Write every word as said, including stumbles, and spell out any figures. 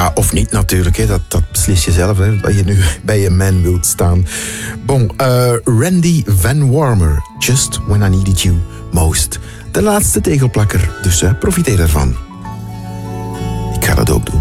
Ah, of niet natuurlijk, hè. Dat, dat beslis je zelf, hè, dat je nu bij je man wilt staan. Bon, uh, Randy Van Warmer, Just When I Needed You Most. De laatste tegelplakker, dus uh, profiteer ervan. Ik ga dat ook doen.